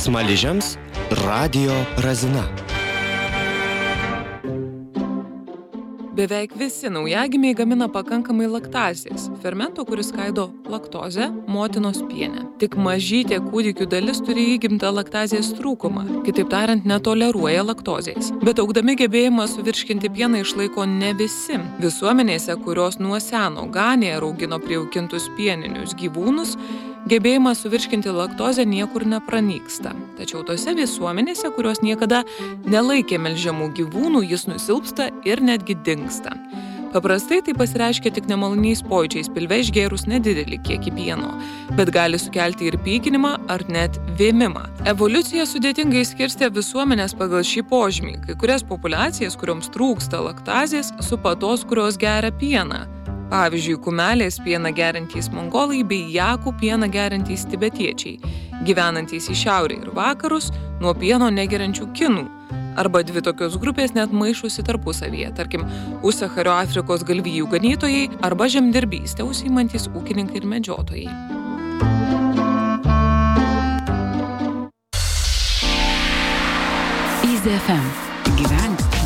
Smaližiams radijo razina. Beveik visi naujagimiai gamina pakankamai laktazės, fermento, kuris skaido laktozę motinos piene. Tik mažytė kūdikių dalis turi įgimtą laktazės trūkumą, kitaip tariant, netoleruoja laktozės. Bet augdami gebėjimą suvirškinti pieną išlaiko ne visi. Visuomenėse, kurios nuo seno ganė ar augino prijaukintus pieninius gyvūnus, gebėjimas suvirškinti laktozę niekur nepranyksta. Tačiau tose visuomenėse, kurios niekada nelaikė melžiamų gyvūnų, jis nusilpsta ir netgi dingsta. Paprastai tai pasireiškia tik nemaloniais pojūčiais pilve išgėrus nedidelį kiekį pieno, bet gali sukelti ir pykinimą ar net vėmimą. Evoliucija sudėtingai skirstė visuomenės pagal šį požymį. Kai kurias populiacijas, kurioms trūksta laktazės, supa tos, kurios geria pieną. Pavyzdžiui, kumelės pieną geriantys mongolai bei jakų pieną geriantys tibetiečiai, gyvenantys į šiaurę ir vakarus nuo pieno negeriančių kinų. Arba dvi tokios grupės net maišosi tarpusavyje, tarkim, Užsachario Afrikos galvijų ganytojai arba žemdirbystę užsiimantys ūkininkai ir medžiotojai. Easy FM. Gyvenk